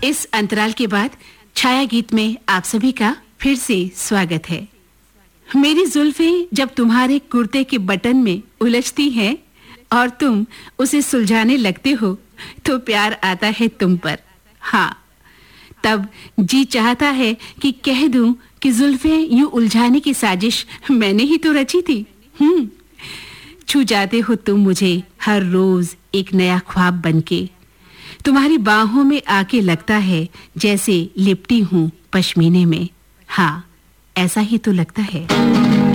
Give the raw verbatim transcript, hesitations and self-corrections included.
इस अंतराल के बाद छाया गीत में आप सभी का फिर से स्वागत है। मेरी जुल्फें जब तुम्हारे कुर्ते के बटन में उलझती हैं और तुम उसे सुलझाने लगते हो तो प्यार आता है तुम पर। हाँ, तब जी चाहता है कि कह दूं कि जुल्फें यूं उलझाने की साजिश मैंने ही तो रची थी। हम्म छू जाते हो तुम मुझे हर रोज एक नया ख्वाब बनके। तुम्हारी बाहों में आके लगता है जैसे लिपटी हूं पश्मीने में। हाँ, ऐसा ही तो लगता है।